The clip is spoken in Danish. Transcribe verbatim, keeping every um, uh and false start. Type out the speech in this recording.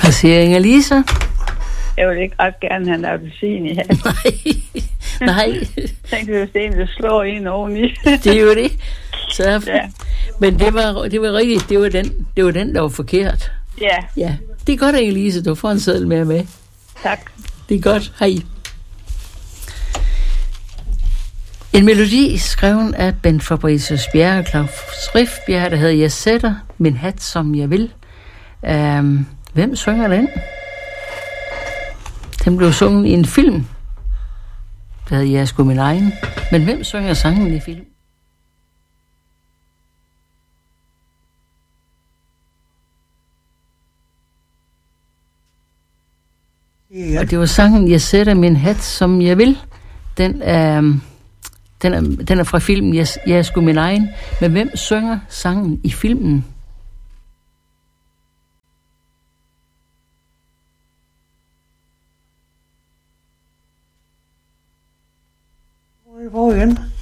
Hvad siger Inge-Lise? Jeg vil ikke ret gerne have en appelsin i her. Nej, nej. Tænk, hvis det er en, der slår en oveni. Det er jo det. Så, ja. Men det var, det var rigtigt. Det var, den, det var den, der var forkert. Ja. Ja. Det er godt, Inge-Lise. Du får en seddel med med. Tak. Det er godt. Hej. En melodi skrevet af Bent Fabricius Bjerre og Claus Rifbjerg, der hedder Jeg sætter min hat, som jeg vil. Um, hvem synger den? Den blev sunget i en film, der hedder Jeg er sgu min egen. Men hvem synger sangen i film? Ja. Og det var sangen Jeg sætter min hat, som jeg vil. Den er, den er, den er fra filmen Jeg, jeg er sgu min egen. Men hvem synger sangen i filmen? Hvor igen?